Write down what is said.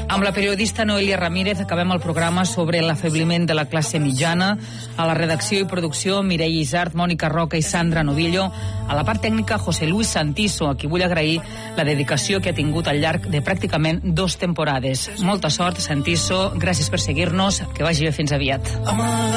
Amb la periodista Noelia Ramírez acabem el programa sobre l'afebliment de la classe mitjana. A la redacció i producció, Mireia Isart, Mònica Roca i Sandra Novillo. A la part tècnica, José Luis Santiso, a qui vull agrair la dedicació que ha tingut al llarg de pràcticament 2 temporades. Molta sort, Santiso, gràcies per seguir-nos, que vagi bé, fins aviat.